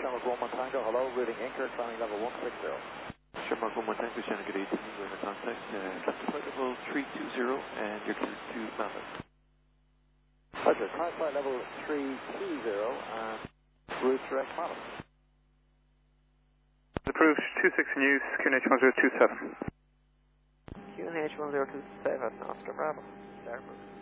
Shamrock 1 Tango, hello, reading anchor, climbing level 160. Shamrock 1 Tango, Shannon, good evening. We're in contact. Flight level 320 and you're clear to Lambeth. Pleasure, current flight level 320 and route direct Mallet. Approved, 26 in use, QNH 1027. QNH 1027, Oscar Bravo. Starboard.